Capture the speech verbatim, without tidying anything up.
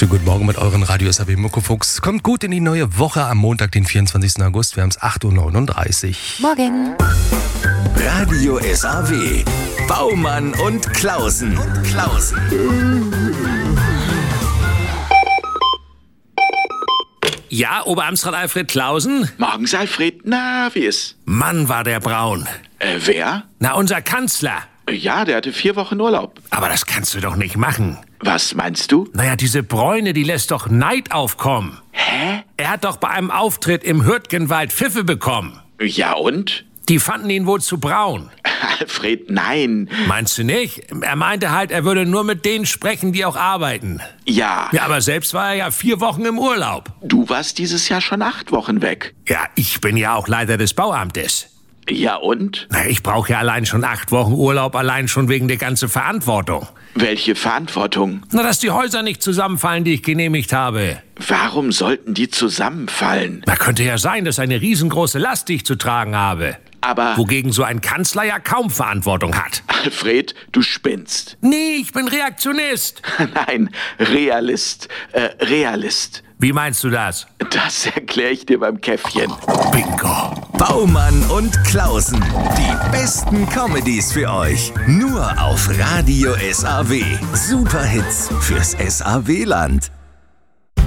Schönen guten Morgen mit euren Radio S A W Muckefuchs. Kommt gut in die neue Woche am Montag, den vierundzwanzigsten August. Wir haben es acht Uhr neununddreißig. Morgen. Radio S A W. Baumann und Klausen. Und Klausen. Ja, Oberamtsrat Alfred Klausen? Morgens, Alfred. Na, wie ist? Mann, war der braun. Äh, wer? Na, unser Kanzler. Ja, der hatte vier Wochen Urlaub. Aber das kannst du doch nicht machen. Was meinst du? Naja, diese Bräune, die lässt doch Neid aufkommen. Hä? Er hat doch bei einem Auftritt im Hürtgenwald Pfiffe bekommen. Ja, und? Die fanden ihn wohl zu braun. Alfred, nein. Meinst du nicht? Er meinte halt, er würde nur mit denen sprechen, die auch arbeiten. Ja. Ja, aber selbst war er ja vier Wochen im Urlaub. Du warst dieses Jahr schon acht Wochen weg. Ja, ich bin ja auch Leiter des Bauamtes. Ja, und? Na, ich brauche ja allein schon acht Wochen Urlaub, allein schon wegen der ganzen Verantwortung. Welche Verantwortung? Na, dass die Häuser nicht zusammenfallen, die ich genehmigt habe. Warum sollten die zusammenfallen? Na, könnte ja sein, dass eine riesengroße Last, die ich zu tragen habe. Aber... Wogegen so ein Kanzler ja kaum Verantwortung hat. Alfred, du spinnst. Nee, ich bin Reaktionist. Nein, Realist. Äh, Realist. Wie meinst du das? Das erkläre ich dir beim Käffchen. Bingo. Baumann und Klausen. Die besten Comedies für euch. Nur auf Radio S A W. Superhits fürs S A W-Land.